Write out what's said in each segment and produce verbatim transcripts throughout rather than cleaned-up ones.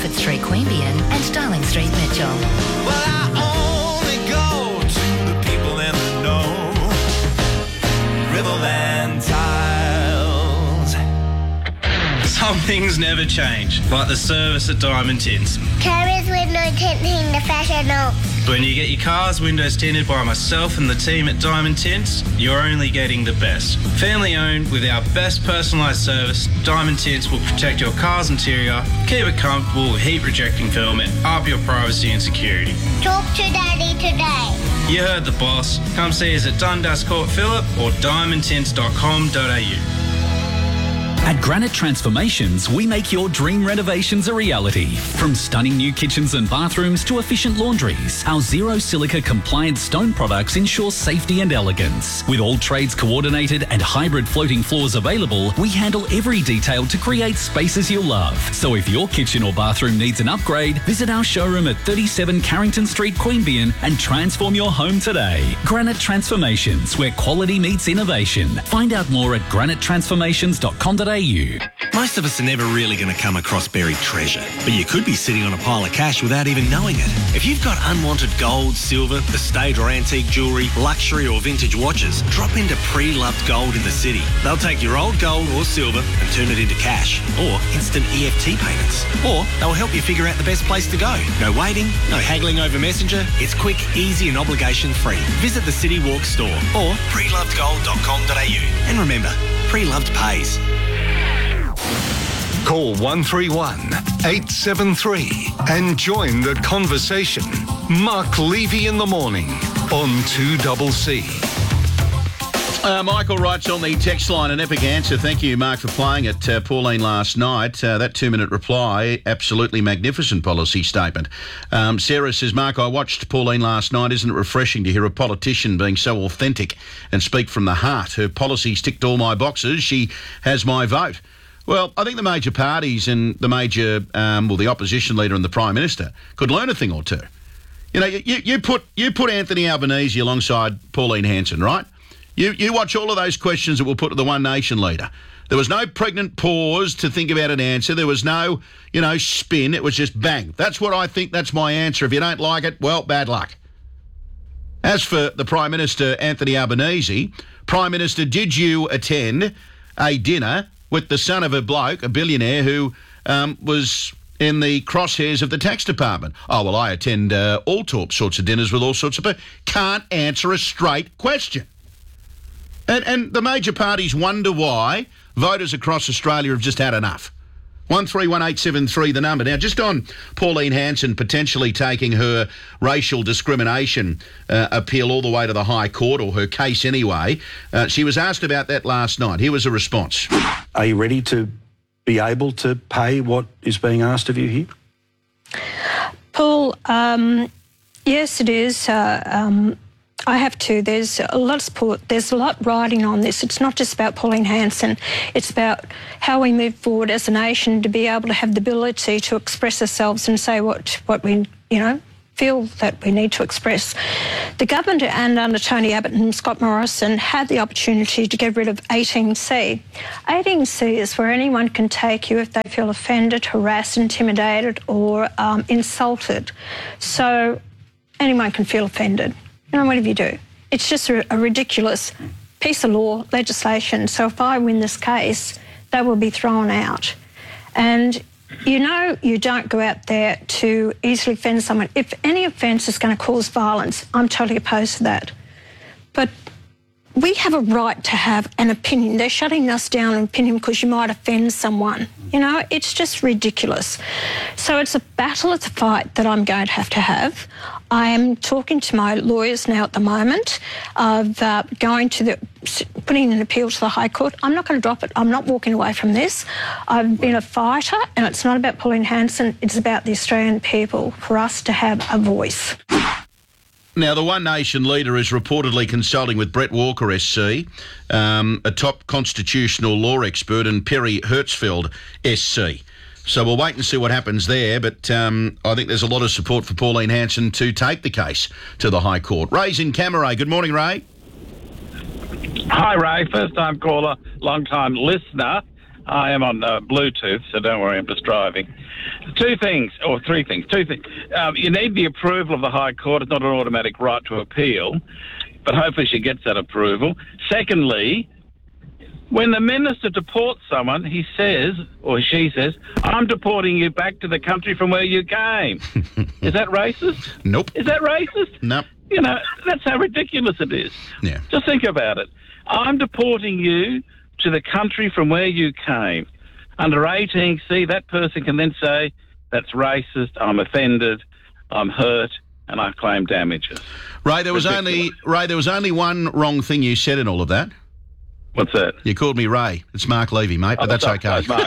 Hertford Street, Queanbeyan and Darling Street, Mitchell. Well, I only go to the people in the know. Riverland Tiles. Some things never change, like the service at Diamond Tints. Carrier's window tinting the professional. When you get your car's windows tinted by myself and the team at Diamond Tints, you're only getting the best. Family owned with our best personalised service, Diamond Tints will protect your car's interior, keep it comfortable with heat rejecting film and up your privacy and security. Talk to Daddy today. You heard the boss. Come see us at Dundas Court Phillip or diamond tints dot com dot a u. At Granite Transformations, we make your dream renovations a reality. From stunning new kitchens and bathrooms to efficient laundries, our zero silica compliant stone products ensure safety and elegance. With all trades coordinated and hybrid floating floors available, we handle every detail to create spaces you'll love. So if your kitchen or bathroom needs an upgrade, visit our showroom at thirty-seven Carrington Street, Queanbeyan and transform your home today. Granite Transformations, where quality meets innovation. Find out more at granite transformations dot com dot a u. Most of us are never really going to come across buried treasure, but you could be sitting on a pile of cash without even knowing it. If you've got unwanted gold, silver, estate or antique jewellery, luxury or vintage watches, drop into Pre-Loved Gold in the city. They'll take your old gold or silver and turn it into cash or instant E F T payments. Or they'll help you figure out the best place to go. No waiting, no haggling over Messenger. It's quick, easy and obligation free. Visit the City Walk store or pre loved gold dot com dot a u. And remember, Pre-Loved pays. Call one three one, eight seven three and join the conversation. Mark Levy in the morning on two C C. Uh, Michael writes on the text line, an epic answer. Thank you, Mark, for playing it. Uh, Pauline last night. Uh, that two-minute reply, absolutely magnificent policy statement. Um, Sarah says, Mark, I watched Pauline last night. Isn't it refreshing to hear a politician being so authentic and speak from the heart? Her policies ticked all my boxes. She has my vote. Well, I think the major parties and the major, um, well, the opposition leader and the Prime Minister could learn a thing or two. You know, you, you put you put Anthony Albanese alongside Pauline Hanson, right? You you watch all of those questions that were put to the One Nation leader. There was no pregnant pause to think about an answer. There was no, you know, spin. It was just bang. That's what I think. That's my answer. If you don't like it, well, bad luck. As for the Prime Minister, Anthony Albanese, Prime Minister, did you attend a dinner with the son of a bloke, a billionaire, who um, was in the crosshairs of the tax department? Oh, well, I attend uh, all sorts of dinners with all sorts of people. Can't answer a straight question. And, and the major parties wonder why voters across Australia have just had enough. one three one eight seven three, the number. Now, just on Pauline Hanson potentially taking her racial discrimination uh, appeal all the way to the High Court, or her case anyway, uh, she was asked about that last night. Here was a response. Are you ready to be able to pay what is being asked of you here? Paul, um, yes, it is. Uh, um, I have to. There's a lot of support. There's a lot riding on this. It's not just about Pauline Hanson. It's about how we move forward as a nation to be able to have the ability to express ourselves and say what, what we, you know, feel that we need to express. The government and under Tony Abbott and Scott Morrison had the opportunity to get rid of eighteen C. eighteen C is where anyone can take you if they feel offended, harassed, intimidated or um, insulted. So anyone can feel offended. You know, whatever you do. It's just a, a ridiculous piece of law, legislation. So if I win this case, they will be thrown out. And you know you don't go out there to easily offend someone. If any offence is going to cause violence, I'm totally opposed to that. But we have a right to have an opinion. They're shutting us down an opinion because you might offend someone. You know, it's just ridiculous. So it's a battle, it's a fight that I'm going to have to have. I am talking to my lawyers now at the moment of uh, going to the, putting an appeal to the High Court. I'm not going to drop it. I'm not walking away from this. I've been a fighter, and it's not about Pauline Hanson. It's about the Australian people, for us to have a voice. Now, the One Nation leader is reportedly consulting with Brett Walker S C, um, a top constitutional law expert, and Perry Hertzfeld S C. So we'll wait and see what happens there, but um, I think there's a lot of support for Pauline Hanson to take the case to the High Court. Ray's in Camaray. Good morning, Ray. Hi, Ray. First-time caller, long-time listener. I am on uh, Bluetooth, so don't worry, I'm just driving. Two things, or three things. Two things. Um, you need the approval of the High Court. It's not an automatic right to appeal, but hopefully she gets that approval. Secondly, when the minister deports someone, he says, or she says, I'm deporting you back to the country from where you came. Is that racist? Nope. Is that racist? Nope. You know, that's how ridiculous it is. Yeah. Just think about it. I'm deporting you to the country from where you came. Under eighteen C, that person can then say, that's racist, I'm offended, I'm hurt, and I claim damages. Ray, there was only Ray, there was only one wrong thing you said in all of that. What's that? You called me Ray. It's Mark Levy, mate, but Oh, that's sorry, okay. sorry, Mark.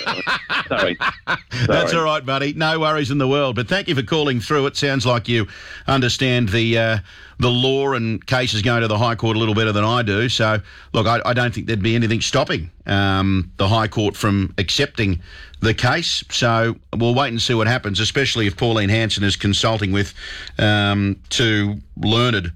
Sorry. That's Sorry. all right, buddy. No worries in the world. But thank you for calling through. It sounds like you understand the uh, the law and cases going to the High Court a little better than I do. So, look, I, I don't think there'd be anything stopping um, the High Court from accepting the case. So we'll wait and see what happens, especially if Pauline Hanson is consulting with um, two learned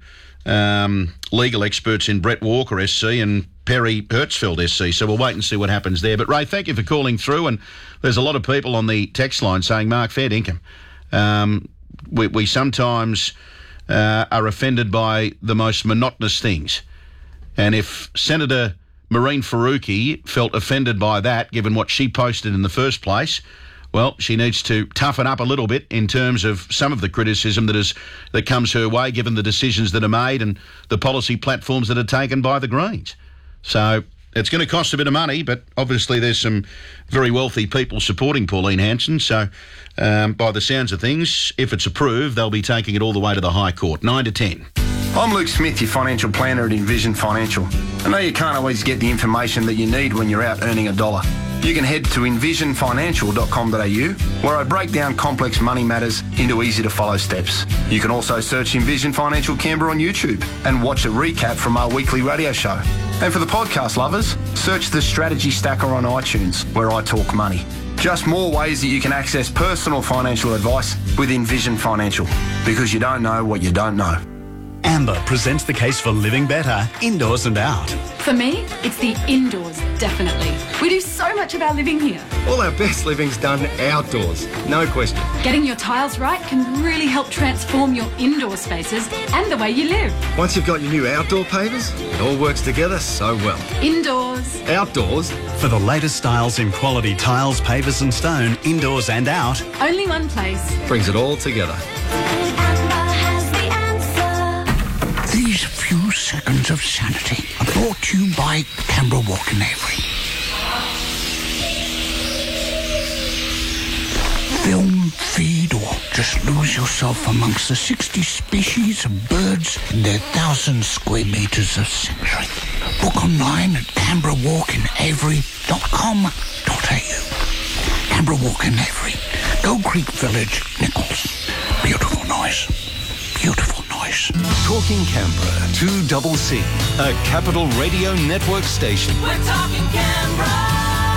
um, legal experts in Brett Walker S C and Perry Hertzfeld S C. So we'll wait and see what happens there. But, Ray, thank you for calling through. And there's a lot of people on the text line saying, Mark, fair dinkum. Um, we, we sometimes uh, are offended by the most monotonous things. And if Senator Maureen Faruqi felt offended by that, given what she posted in the first place, well, she needs to toughen up a little bit in terms of some of the criticism that is that comes her way, given the decisions that are made and the policy platforms that are taken by the Greens. So it's going to cost a bit of money, but obviously there's some very wealthy people supporting Pauline Hanson. So um, by the sounds of things, if it's approved, they'll be taking it all the way to the High Court. nine to ten. I'm Luke Smith, your financial planner at Envision Financial. I know you can't always get the information that you need when you're out earning a dollar. You can head to envision financial dot com dot a u, where I break down complex money matters into easy-to-follow steps. You can also search Envision Financial Canberra on YouTube and watch a recap from our weekly radio show. And for the podcast lovers, search the Strategy Stacker on iTunes, where I talk money. Just more ways that you can access personal financial advice with Envision Financial, because you don't know what you don't know. Amber presents the case for living better, indoors and out. For me, it's the indoors, definitely. We do so much of our living here. All our best living's done outdoors, no question. Getting your tiles right can really help transform your indoor spaces and the way you live. Once you've got your new outdoor pavers, it all works together so well. Indoors. Outdoors. For the latest styles in quality tiles, pavers and stone, indoors and out. Only one place. Brings it all together. These few seconds of sanity are brought to you by Canberra Walk and Avery. Film, feed, or just lose yourself amongst the sixty species of birds in their thousand square metres of sanctuary. Book online at canberra walk and avery dot com dot a u. Canberra Walk and Avery, Gold Creek Village, Nichols. Beautiful noise. Beautiful noise. Talking Canberra, two double C, a Capital Radio Network station. We're talking Canberra.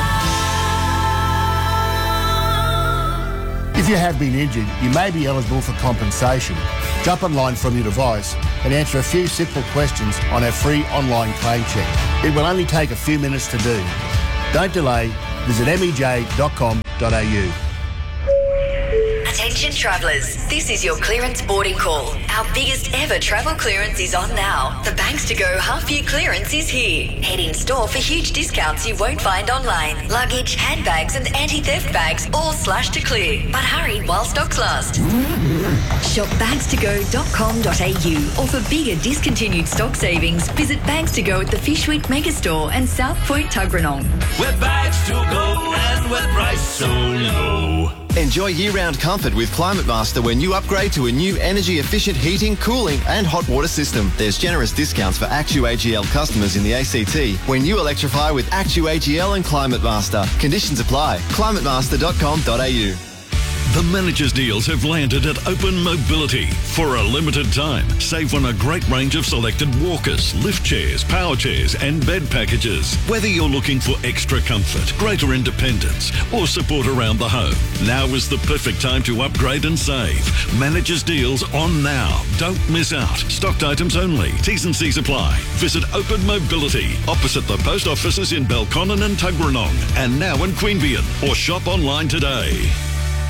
If you have been injured, you may be eligible for compensation. Jump online from your device and answer a few simple questions on our free online claim check. It will only take a few minutes to do. Don't delay. Visit m e j dot com dot a u. Attention travellers, this is your clearance boarding call. Our biggest ever travel clearance is on now. The Banks to Go half year clearance is here. Head in store for huge discounts you won't find online. Luggage, handbags and anti-theft bags all slashed to clear. But hurry while stocks last. Shop banks to go dot com dot a u or for bigger discontinued stock savings, visit Banks to Go at the Fishweek Megastore and South Point Tuggeranong. We're bags to go and we're priced so low. Enjoy year-round comfort with Climate Master when you upgrade to a new energy-efficient heating, cooling and hot water system. There's generous discounts for Actu A G L customers in the A C T when you electrify with Actu A G L and Climate Master. Conditions apply. climate master dot com dot a u. The managers' deals have landed at Open Mobility. For a limited time, save on a great range of selected walkers, lift chairs, power chairs and bed packages. Whether you're looking for extra comfort, greater independence or support around the home, now is the perfect time to upgrade and save. Managers' deals on now. Don't miss out. Stocked items only. T's and C's apply. Visit Open Mobility opposite the post offices in Belconnen and Tuggeranong and now in Queanbeyan, or shop online today.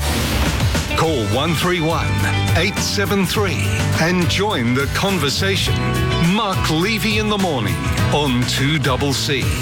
Call one three one, eight seven three and join the conversation. Mark Levy in the morning on two C C.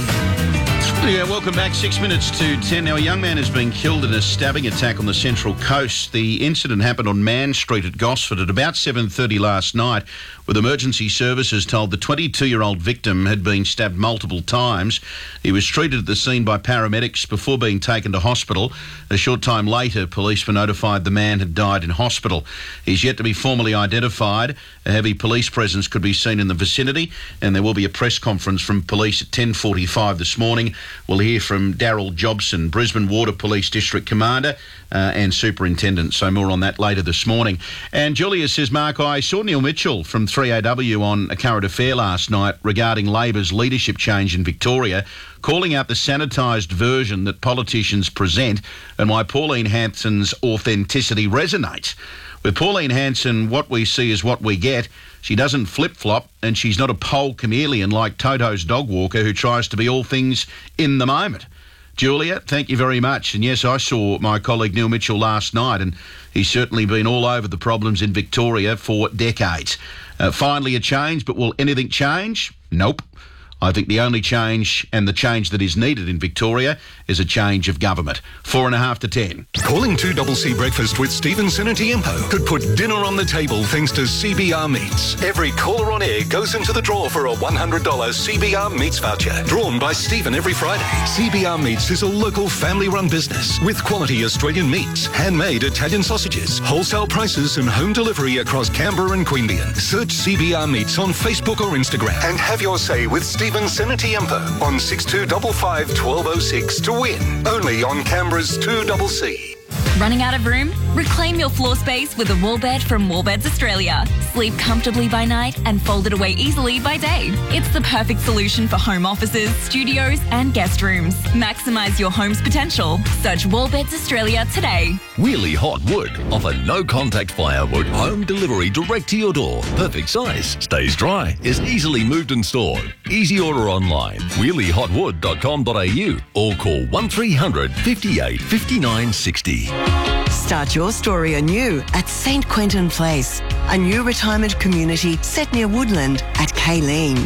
Yeah, welcome back. Six minutes to ten. Now, a young man has been killed in a stabbing attack on the Central Coast. The incident happened on Man Street at Gosford at about seven thirty last night, with emergency services told the twenty-two-year-old victim had been stabbed multiple times. He was treated at the scene by paramedics before being taken to hospital. A short time later, police were notified the man had died in hospital. He's yet to be formally identified. A heavy police presence could be seen in the vicinity, and there will be a press conference from police at ten forty-five this morning. We'll hear from Daryl Jobson, Brisbane Water Police District Commander uh, and Superintendent. So more on that later this morning. And Julia says, Mark, I saw Neil Mitchell from three A W on A Current Affair last night regarding Labor's leadership change in Victoria, calling out the sanitised version that politicians present and why Pauline Hanson's authenticity resonates. With Pauline Hanson, what we see is what we get. She doesn't flip-flop, and she's not a pole chameleon like Toto's dog walker who tries to be all things in the moment. Julia, thank you very much. And yes, I saw my colleague Neil Mitchell last night, and he's certainly been all over the problems in Victoria for decades. Uh, finally a change, but will anything change? Nope. I think the only change, and the change that is needed in Victoria, is a change of government. Four and a half to ten. Calling two C C Breakfast with Stevenson and Tiempo could put dinner on the table thanks to C B R Meats. Every caller on air goes into the draw for a one hundred dollars C B R Meats voucher, drawn by Stephen every Friday. C B R Meats is a local family-run business with quality Australian meats, handmade Italian sausages, wholesale prices and home delivery across Canberra and Queanbeyan. Search C B R Meats on Facebook or Instagram and have your say with Stephen Senatiempo on six two five five, one two oh six to win. Only on Canberra's two C C. Running out of room? Reclaim your floor space with a wall bed from Wallbeds Australia. Sleep comfortably by night and fold it away easily by day. It's the perfect solution for home offices, studios and guest rooms. Maximise your home's potential. Search Wallbeds Australia today. Wheelie Hot Wood offer no-contact firewood, home delivery direct to your door. Perfect size, stays dry, is easily moved and stored. Easy order online, wheelie hot wood dot com dot a u or call one three hundred, fifty-eight, fifty-nine, sixty. Start your story anew at Saint Quentin Place, a new retirement community set near Woodland at Kayleen.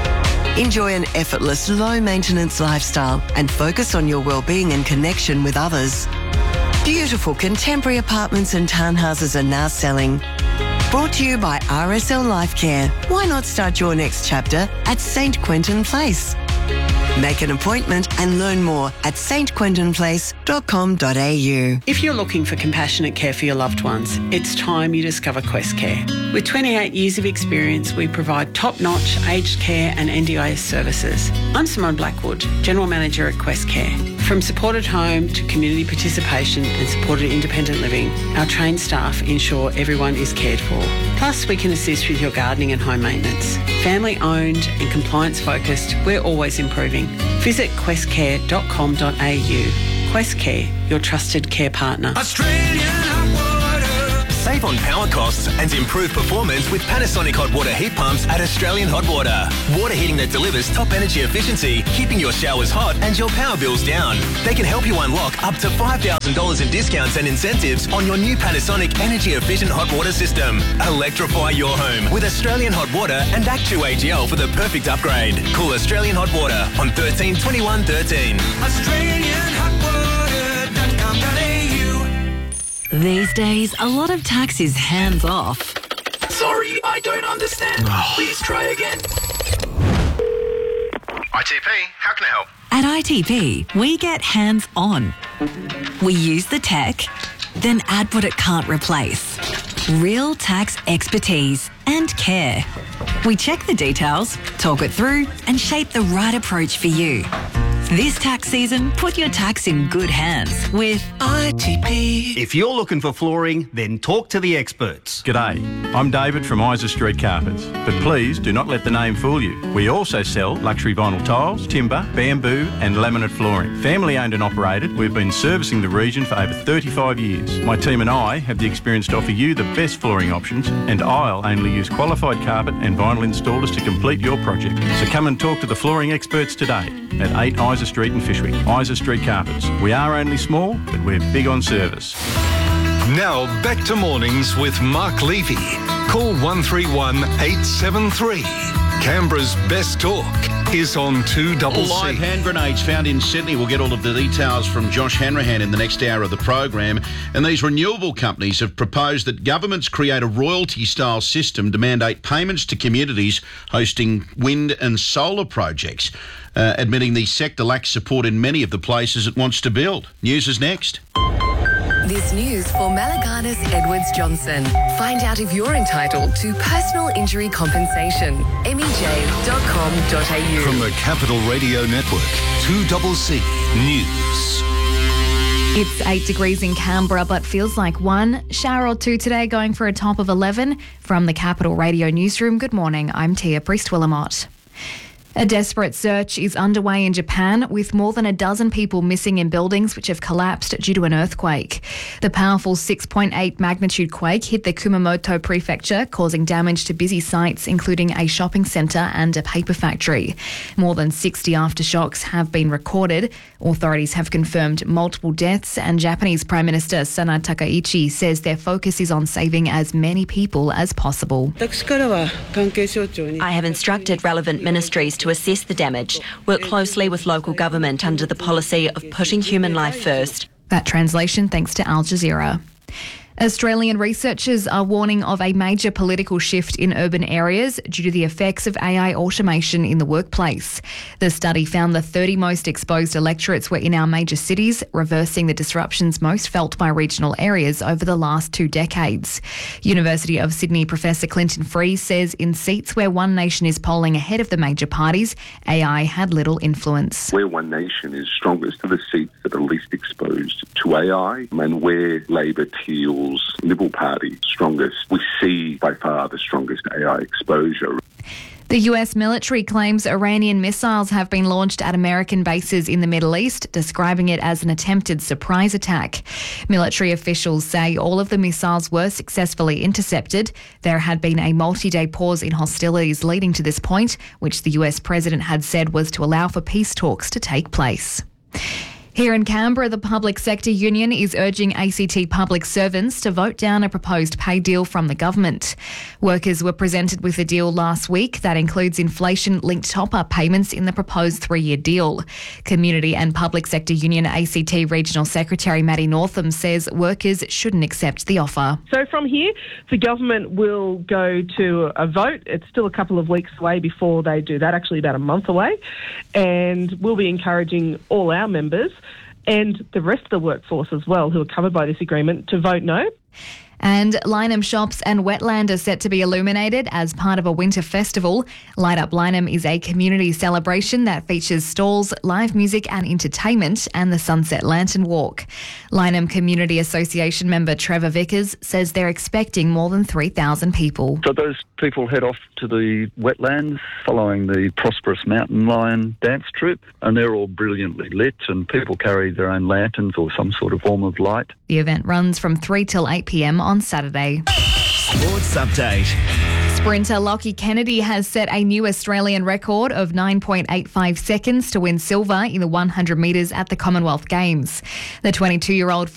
Enjoy an effortless, low-maintenance lifestyle and focus on your well-being and connection with others. Beautiful contemporary apartments and townhouses are now selling. Brought to you by R S L Life Care. Why not start your next chapter at Saint Quentin Place? Make an appointment and learn more at s t quentin place dot com dot a u. If you're looking for compassionate care for your loved ones, it's time you discover Quest Care. With twenty-eight years of experience, we provide top-notch aged care and N D I S services. I'm Simone Blackwood, General Manager at Quest Care. From supported home to community participation and supported independent living, our trained staff ensure everyone is cared for. Plus, we can assist with your gardening and home maintenance. Family owned and compliance focused, we're always improving. Visit quest care dot com dot a u. Quest Care, your trusted care partner. Save on power costs and improve performance with Panasonic hot water heat pumps at Australian Hot Water. Water heating that delivers top energy efficiency, keeping your showers hot and your power bills down. They can help you unlock up to five thousand dollars in discounts and incentives on your new Panasonic energy efficient hot water system. Electrify your home with Australian Hot Water and ActuAGL for the perfect upgrade. Call Australian Hot Water on thirteen twenty-one thirteen. Australian Hot Water dot com dot a u. These days, a lot of tax is hands-off. Sorry, I don't understand. Please try again. I T P, how can I help? At I T P, we get hands-on. We use the tech, then add what it can't replace. Real tax expertise and care. We check the details, talk it through, and shape the right approach for you. This tax season, put your tax in good hands with I T P. If you're looking for flooring, then talk to the experts. G'day, I'm David from Isa Street Carpets, but please do not let the name fool you. We also sell luxury vinyl tiles, timber, bamboo and laminate flooring. Family owned and operated, we've been servicing the region for over thirty-five years. My team and I have the experience to offer you the best flooring options, and I'll only use qualified carpet and vinyl installers to complete your project. So come and talk to the flooring experts today at eight Isa Street in Fishwick. Isa Street Carpets. We are only small, but we're big on service. Now back to mornings with Mark Levy. Call one three one eight seven three. Canberra's best talk is on two C C. Live hand grenades found in Sydney. We'll get all of the details from Josh Hanrahan in the next hour of the program. And these renewable companies have proposed that governments create a royalty-style system to mandate payments to communities hosting wind and solar projects, uh, admitting the sector lacks support in many of the places it wants to build. News is next. This news for Malaganas Edwards Johnson. Find out if you're entitled to personal injury compensation. M E J dot com dot a u. From the Capital Radio Network, two C C News. It's eight degrees in Canberra, but feels like one. Shower or two today, going for a top of eleven. From the Capital Radio Newsroom, good morning. I'm Tia Priest-Willamott. A desperate search is underway in Japan, with more than a dozen people missing in buildings which have collapsed due to an earthquake. The powerful six point eight magnitude quake hit the Kumamoto prefecture, causing damage to busy sites including a shopping centre and a paper factory. More than sixty aftershocks have been recorded. Authorities have confirmed multiple deaths, and Japanese Prime Minister Sana Takaichi says their focus is on saving as many people as possible. I have instructed relevant ministries to assess the damage, work closely with local government under the policy of putting human life first. That translation thanks to Al Jazeera. Australian researchers are warning of a major political shift in urban areas due to the effects of A I automation in the workplace. The study found the thirty most exposed electorates were in our major cities, reversing the disruptions most felt by regional areas over the last two decades. University of Sydney Professor Clinton Free says in seats where One Nation is polling ahead of the major parties, A I had little influence. Where One Nation is strongest are the seats that are least exposed to A I, and where Labor, Teal, Liberal Party strongest, we see by far the strongest A I exposure. The U S military claims Iranian missiles have been launched at American bases in the Middle East, describing it as an attempted surprise attack. Military officials say all of the missiles were successfully intercepted. There had been a multi-day pause in hostilities leading to this point, which the U S president had said was to allow for peace talks to take place. Here in Canberra, the Public Sector Union is urging A C T public servants to vote down a proposed pay deal from the government. Workers were presented with a deal last week that includes inflation-linked top-up payments in the proposed three-year deal. Community and Public Sector Union A C T Regional Secretary Maddie Northam says workers shouldn't accept the offer. So from here, the government will go to a vote. It's still a couple of weeks away before they do that, actually about a month away. And we'll be encouraging all our members and the rest of the workforce as well, who are covered by this agreement, to vote no. And Lyneham shops and wetland are set to be illuminated as part of a winter festival. Light Up Lyneham is a community celebration that features stalls, live music and entertainment, and the Sunset Lantern Walk. Lyneham Community Association member Trevor Vickers says they're expecting more than three thousand people. So those people head off to the wetlands following the Prosperous Mountain Lion dance troupe, and they're all brilliantly lit, and people carry their own lanterns or some sort of form of light. The event runs from three till eight p.m. on Saturday. Sports update. Sprinter Lockie Kennedy has set a new Australian record of nine point eight five seconds to win silver in the one hundred metres at the Commonwealth Games. The twenty-two-year-old